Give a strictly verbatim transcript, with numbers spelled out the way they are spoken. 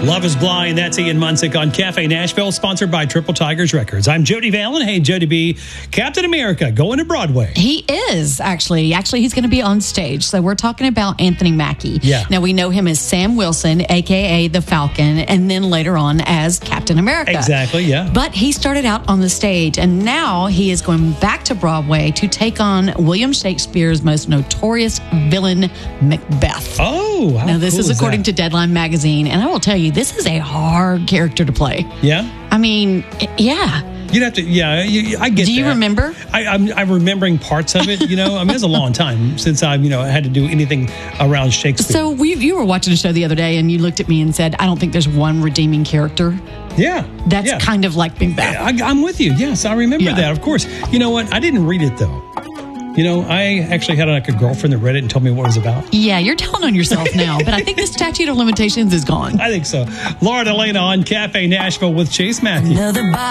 Love is Blind. That's Ian Munsick on Cafe Nashville, sponsored by Triple Tigers Records. I'm Jody Valen. Hey, Jody B. Captain America going to Broadway. He is, actually. Actually, he's going to be on stage. So we're talking about Anthony Mackie. Yeah. Now, we know him as Sam Wilson, a k a. the Falcon, and then later on as Captain America. Exactly, yeah. But he started out on the stage, and now he is going back to Broadway to take on William Shakespeare's most notorious villain, Macbeth. Oh, how Now, this cool is is according that? to Deadline Magazine, and I will tell you, this is a hard character to play. Yeah? I mean, yeah. You'd have to, yeah, you, I get Do you that. remember? I, I'm, I'm remembering parts of it, you know. I mean, it's a long time since I've, you know, had to do anything around Shakespeare. So we, you were watching a show the other day, and you looked at me and said, I don't think there's one redeeming character. Yeah. That's yeah. kind of like Macbeth. I, I'm with you. Yes, I remember Yeah. that, of course. You know what? I didn't read it, though. You know, I actually had like a girlfriend that read it and told me what it was about. Yeah, you're telling on yourself now, but I think the statute of limitations is gone. I think so. Laura Delana on Cafe Nashville with Chase Matthews.